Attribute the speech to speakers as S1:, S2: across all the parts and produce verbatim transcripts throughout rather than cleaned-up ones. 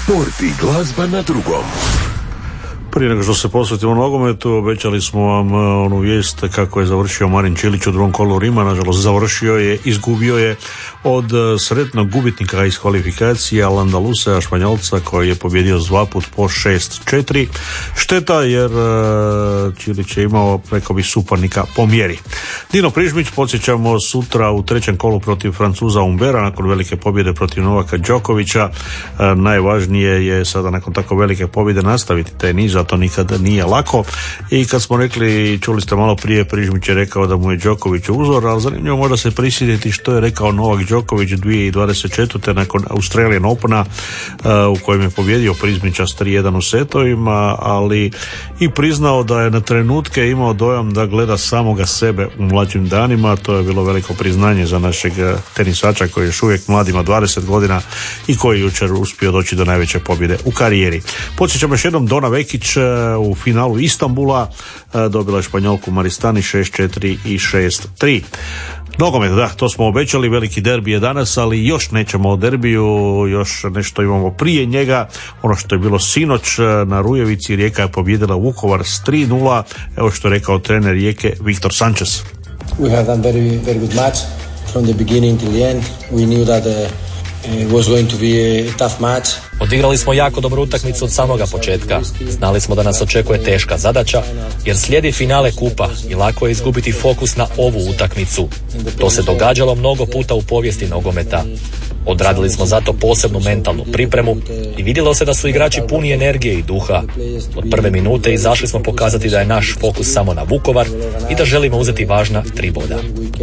S1: Sport i glazba na drugom.
S2: Prije nego što se posvetimo nogometu, obećali smo vam onu vijest kako je završio Marin Čilić u drugom kolu Rima. Nažalost, završio je, izgubio je od sretnog gubitnika iz kvalifikacije Al-Andalusa, Španjolca, koji je pobjedio dva put po šest četiri. Šteta jer Čilić je imao, rekao bi, suparnika po mjeri. Dino Prižmić, podsjećamo, sutra u trećem kolu protiv Francuza Humbera, nakon velike pobjede protiv Novaka Đokovića. Najvažnije je sada nakon tako velike pobjede nastaviti taj niz, a to nikada nije lako. I kad smo rekli, čuli ste malo prije, Prižmić je rekao da mu je Đoković uzor, ali zanimljivo možda se prisjetiti što je rekao Novak Đoković dvije tisuće dvadeset četvrte nakon Australian Opena, uh, u kojem je pobjedio Prižmića s tri jedan u setovima, ali i priznao da je na trenutke imao dojam da gleda samoga sebe u mlađim danima. To je bilo veliko priznanje za našeg tenisača koji je još uvijek mlad, ima dvadeset godina i koji je jučer uspio doći do najveće pobjede u karijeri. Podsjećamo još jednom, Dona Vekić u finalu Istanbula dobila je Španjolku Maristani šest četiri i šest tri. Nogomet, da, to smo obećali, veliki derbi je danas, ali još nećemo o derbiju, još nešto imamo prije njega, ono što je bilo sinoć na Rujevici. Rijeka je pobjedila Vukovar s tri nula, evo što je rekao trener Rijeke Viktor Sanchez.
S3: We have done very, very good match from the beginning till the end. We knew that uh, it was going to be a tough match.
S4: Odigrali smo jako dobru utakmicu od samoga početka. Znali smo da nas očekuje teška zadaća, jer slijedi finale kupa i lako je izgubiti fokus na ovu utakmicu. To se događalo mnogo puta u povijesti nogometa. Odradili smo zato posebnu mentalnu pripremu i vidjelo se da su igrači puni energije i duha. Od prve minute izašli smo pokazati da je naš fokus samo na Vukovar i da želimo uzeti važna tri boda.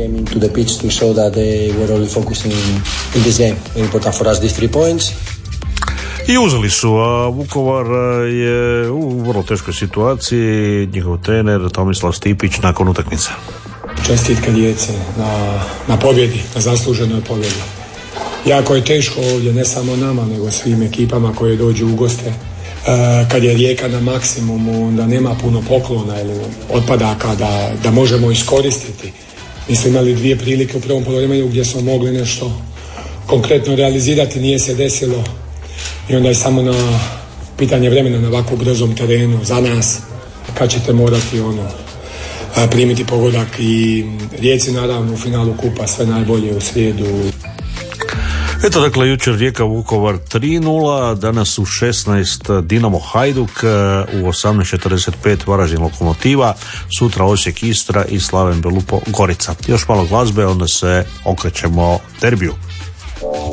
S2: I uzeli su, a Vukovar je u vrlo teškoj situaciji. Njihov trener Tomislav Stipić nakon utakmice.
S5: Čestitka djece na, na pobjedi, na zasluženoj pobjedi. Jako je teško ovdje, ne samo nama, nego svim ekipama koje dođu u goste. E, kad je Rijeka na maksimumu, onda nema puno poklona ili otpadaka da, da možemo iskoristiti. Mi smo imali dvije prilike u prvom poluvremenu gdje smo mogli nešto konkretno realizirati, nije se desilo. I onda je samo na pitanje vremena na ovako brzom terenu za nas kad ćete morati ono primiti pogodak. I Rijeci naravno u finalu kupa sve najbolje u srijedu.
S2: Eto, dakle, jučer Rijeka Vukovar tri nula, danas u šesnaest Dinamo Hajduk, u osamnaest četrdeset pet Varaždin Lokomotiva, sutra Osijek Istra i Slaven Belupo Gorica. Još malo glazbe, onda se okrećemo derbiju.